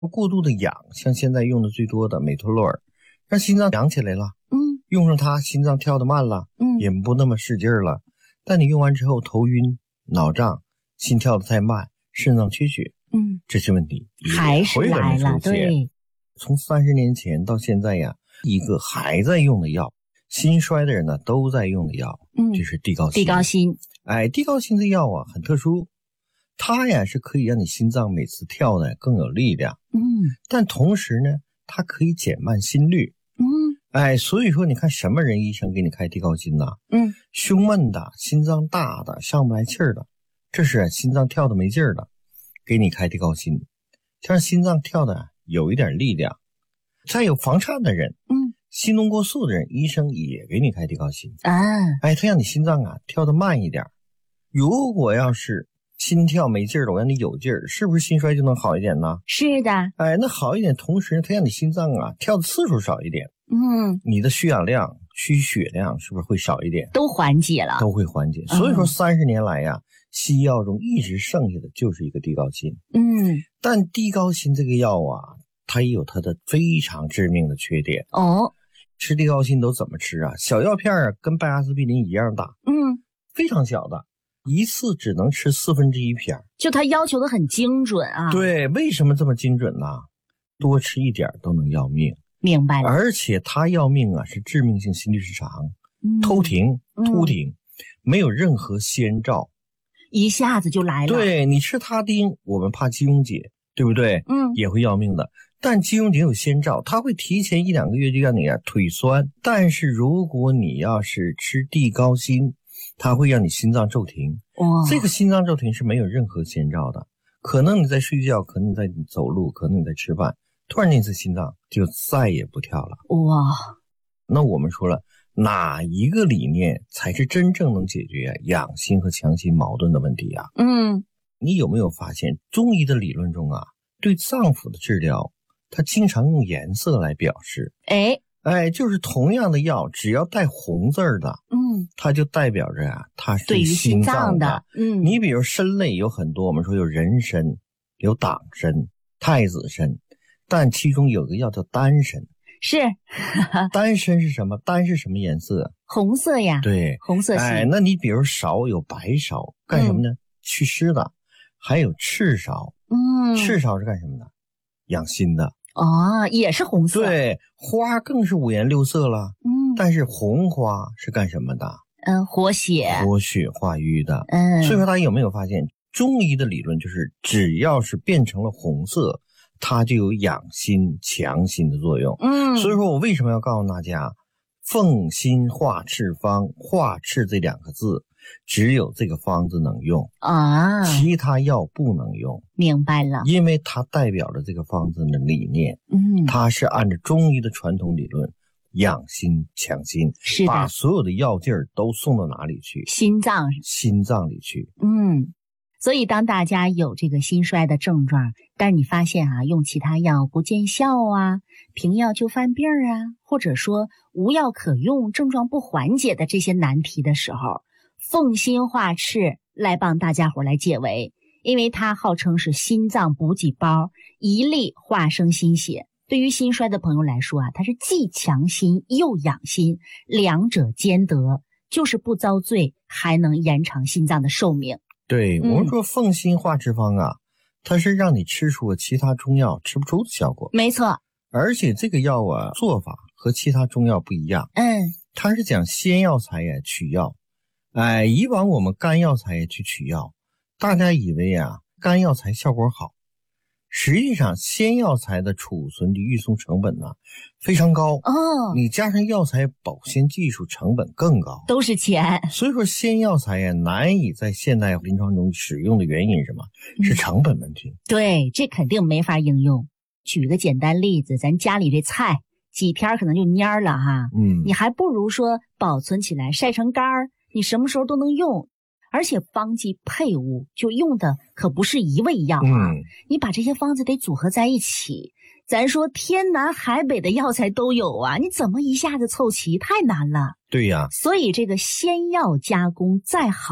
过度的氧，像现在用的最多的美托洛尔，让心脏痒起来了，用上它心脏跳得慢了，也不那么使劲了。但你用完之后头晕、脑胀、心跳得太慢、肾脏缺血，这些问题还是来了。对， 从30年前到现在呀，一个还在用的药，心衰的人呢都在用的药，就是地高辛。 地高辛， 地高辛的药啊很特殊，它呀是可以让你心脏每次跳的更有力量，但同时呢，它可以减慢心率，所以说你看什么人医生给你开地高辛呢？胸闷的、心脏大的、上不来气儿的，这是心脏跳的没劲儿的，给你开地高辛，像心脏跳的有一点力量。再有房颤的人，心动过速的人，医生也给你开地高辛他让你心脏跳得慢一点。如果要是心跳没劲儿了，我让你有劲儿，是不是心衰就能好一点呢？ 是的。 那好一点，同时它让你心脏跳的次数少一点，你的需氧量、需血量是不是会少一点？ 都缓解了， 都会缓解。所以说30年来呀，西药中一直剩下的就是一个地高辛。但地高辛这个药它也有它的非常致命的缺点。吃地高辛都怎么吃啊？小药片跟拜阿司匹林一样大，非常小的，一次只能吃1/4片。 就它要求的很精准啊。 对，为什么这么精准呢？多吃一点都能要命。 明白了。 而且它要命是致命性心律失常，偷停、突停，没有任何先兆， 一下子就来了。 对，你吃他汀，我们怕肌溶解，对不对？也会要命的。但肌溶解有先兆，它会提前1-2个月就让你腿酸。但是如果你要是吃地高辛，它会让你心脏骤停。这个心脏骤停是没有任何先兆的，可能你在睡觉，可能你在走路，可能你在吃饭，突然间这心脏就再也不跳了。那我们说了，哪一个理念才是真正能解决养心和强心矛盾的问题啊？你有没有发现中医的理论中对脏腑的治疗，它经常用颜色来表示。就是同样的药，只要带红字的，它就代表着它是对于心脏的。你比如参类有很多，我们说有人参、有党参、太子参，但其中有个药叫丹参。 是丹参是什么？丹是什么颜色？ 红色呀。 对， 红色系。 那你比如芍有白芍，干什么呢？祛湿的。还有赤芍，赤芍是干什么的？养心的。 也是红色。 对，花更是五颜六色了。但是红花是干什么的？ 活血化瘀的。所以说大家有没有发现，中医的理论就是只要是变成了红色，它就有养心强心的作用。所以说我为什么要告诉大家，奉心化赤方，化赤这2个字只有这个方子能用其他药不能用。 明白了。 因为它代表着这个方子的理念，它是按照中医的传统理论养心强心， 是的， 把所有的药劲儿都送到哪里去？心脏里去。 所以当大家有这个心衰的症状，但是你发现用其他药不见效平药就犯病或者说无药可用，症状不缓解的这些难题的时候，奉心化赤来帮大家伙来解围。因为它号称是心脏补给包，一力化生心血。对于心衰的朋友来说它是既强心又养心，两者兼得，就是不遭罪，还能延长心脏的寿命。 对，我们说奉心化赤方它是让你吃出其他中药吃不出的效果。 没错。 而且这个药做法和其他中药不一样。它是讲仙药材取药。以往我们干药材去取药，大家以为干药材效果好，实际上仙药材的储存的运送成本非常高你加上药材保鲜技术成本更高， 都是钱。 所以说仙药材难以在现代临床中使用的原因是什么？是成本问题。 对，这肯定没法应用。举个简单例子，咱家里这菜几天可能就蔫了你还不如说保存起来晒成干儿，你什么时候都能用。而且方剂配伍就用的可不是一味药你把这些方子得组合在一起，咱说天南海北的药材都有你怎么一下子凑齐？太难了。 对呀。 所以这个仙药加工再好，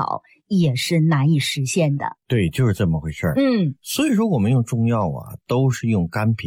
也是难以实现的。 对，就是这么回事儿。所以说我们用中药啊，都是用甘平